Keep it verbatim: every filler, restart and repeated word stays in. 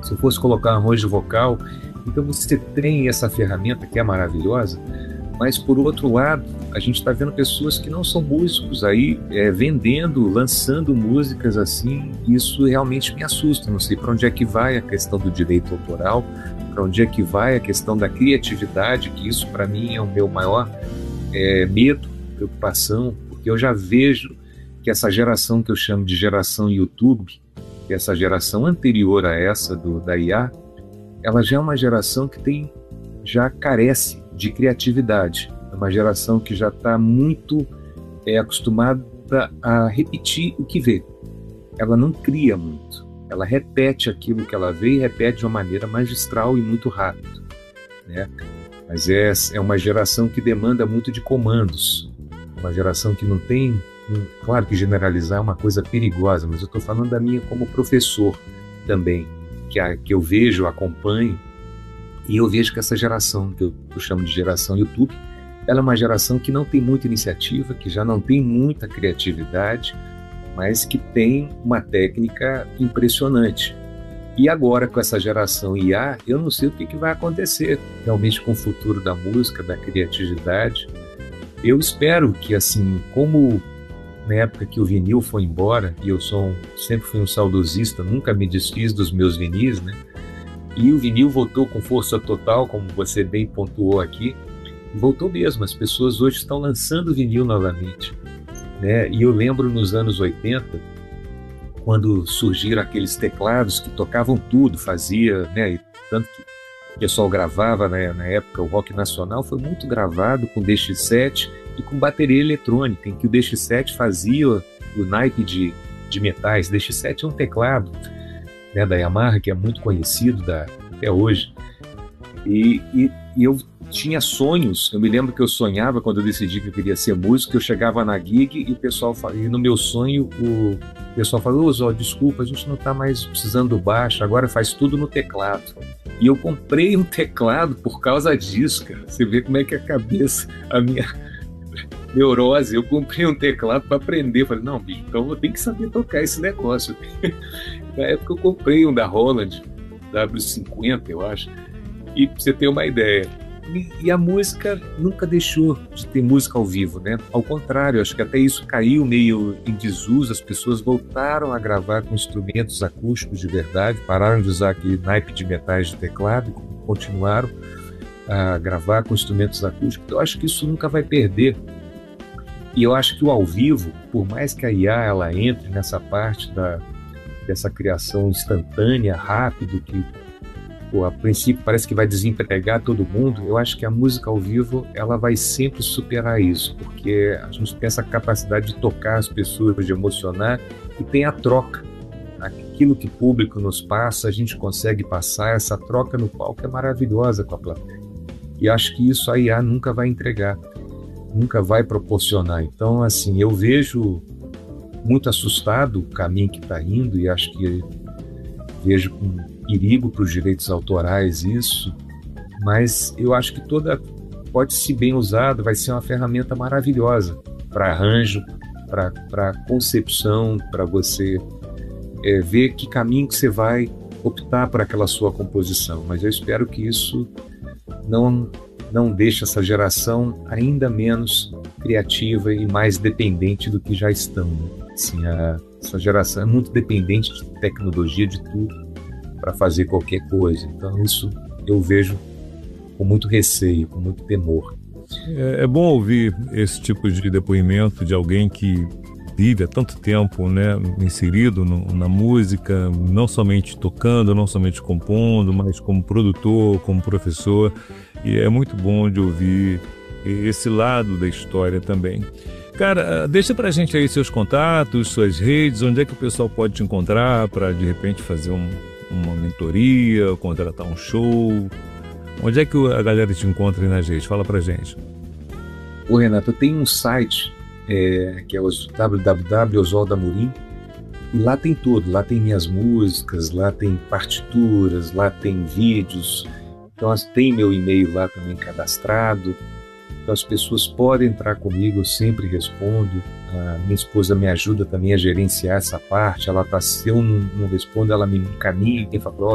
se eu fosse colocar um arranjo vocal. Então você tem essa ferramenta que é maravilhosa, mas por outro lado, a gente está vendo pessoas que não são músicos aí é, vendendo, lançando músicas assim. Isso realmente me assusta. Não sei para onde é que vai a questão do direito autoral, para onde é que vai a questão da criatividade, que isso para mim é o meu maior é, medo, preocupação, porque eu já vejo que essa geração que eu chamo de geração YouTube, que é essa geração anterior a essa do, da I A, ela já é uma geração que tem, já carece de criatividade. É uma geração que já está muito é, acostumada a repetir o que vê. Ela não cria muito. Ela repete aquilo que ela vê e repete de uma maneira magistral e muito rápido, né? Mas é, é uma geração que demanda muito de comandos. Uma geração que não tem... Claro que generalizar é uma coisa perigosa, mas eu estou falando da minha como professor também, que, a, que eu vejo, acompanho, e eu vejo que essa geração, que eu, eu chamo de geração YouTube, ela é uma geração que não tem muita iniciativa, que já não tem muita criatividade, mas que tem uma técnica impressionante. E agora, com essa geração I A, eu não sei o que, que vai acontecer realmente com o futuro da música, da criatividade. Eu espero que, assim, como na época que o vinil foi embora, e eu sou um, sempre fui um saudosista, nunca me desfiz dos meus vinis, né? E o vinil voltou com força total, como você bem pontuou aqui, voltou mesmo. As pessoas hoje estão lançando vinil novamente, né? E eu lembro nos anos oitenta, quando surgiram aqueles teclados que tocavam tudo, fazia, né? E tanto que o pessoal gravava, né? Na época, o rock nacional foi muito gravado com D X sete e com bateria eletrônica, em que o D X sete fazia o naipe de, de metais. D X sete é um teclado, né, da Yamaha, que é muito conhecido da, até hoje. E, e, e eu tinha sonhos. Eu me lembro que eu sonhava, quando eu decidi que eu queria ser músico, eu chegava na gig e o pessoal, e no meu sonho o pessoal falou: ô Zó, desculpa, a gente não está mais precisando do baixo, agora faz tudo no teclado. E eu comprei um teclado por causa disso, cara. Você vê como é que a cabeça, a minha neurose, eu comprei um teclado para aprender. Eu falei, não, bicho, então eu tenho que saber tocar esse negócio. Na época eu comprei um da Roland, W cinquenta, eu acho. E pra você ter uma ideia. E, e a música nunca deixou de ter música ao vivo, né? Ao contrário, acho que até isso caiu meio em desuso. As pessoas voltaram a gravar com instrumentos acústicos de verdade, pararam de usar aquele naipe de metais de teclado e continuaram a gravar com instrumentos acústicos. Eu acho que isso nunca vai perder. E eu acho que o ao vivo, por mais que a I A ela entre nessa parte da, dessa criação instantânea, rápido, que pô, a princípio parece que vai desempregar todo mundo, eu acho que a música ao vivo ela vai sempre superar isso, porque a gente tem essa capacidade de tocar as pessoas, de emocionar, e tem a troca. Aquilo que o público nos passa, a gente consegue passar. Essa troca no palco é maravilhosa com a plateia. E acho que isso a I A nunca vai entregar, nunca vai proporcionar. Então, assim, eu vejo muito assustado o caminho que está indo, e acho que vejo com perigo para os direitos autorais isso, mas eu acho que toda, pode ser bem usado, vai ser uma ferramenta maravilhosa para arranjo, para concepção, para você é, ver que caminho que você vai optar por aquela sua composição. Mas eu espero que isso não, não deixe essa geração ainda menos criativa e mais dependente do que já estão, né? Assim, a, essa geração é muito dependente de tecnologia, de tudo, para fazer qualquer coisa. Então isso eu vejo com muito receio, com muito temor. É, é bom ouvir esse tipo de depoimento de alguém que vive há tanto tempo, né, inserido no, na música, não somente tocando, não somente compondo, mas como produtor, como professor. E é muito bom de ouvir esse lado da história também. Cara, deixa pra gente aí seus contatos, suas redes, onde é que o pessoal pode te encontrar para de repente fazer um, uma mentoria, contratar um show. Onde é que a galera te encontra aí nas redes? Fala pra gente. Ô Renato, eu tenho um site é, que é o w w w ponto oswaldo amorim, e lá tem tudo. Lá tem minhas músicas, lá tem partituras, lá tem vídeos. Então tem meu e-mail lá também cadastrado. Então as pessoas podem entrar comigo, eu sempre respondo. A minha esposa me ajuda também a gerenciar essa parte. Ela tá, se eu não, não respondo, ela me encaminha e fala, ó,